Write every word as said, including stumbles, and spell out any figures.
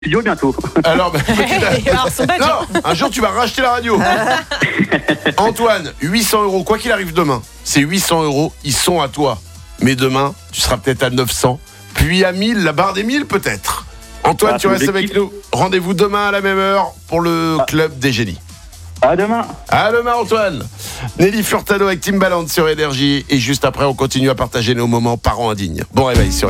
studio bientôt. Alors, bah, Alors, son badge. non, un jour tu vas racheter la radio. Antoine, huit cents euros, quoi qu'il arrive demain, ces huit cents euros, ils sont à toi. Mais demain, tu seras peut-être à neuf cents, puis à mille, la barre des mille peut-être. Antoine, Ah, tu c'est restes avec l'objectif. nous. Rendez-vous demain à la même heure pour le Ah. club des génies. À demain. À demain Antoine. Nelly Furtado avec Timbaland sur Énergie. Et juste après, on continue à partager nos moments parents indignes. Bon réveil sur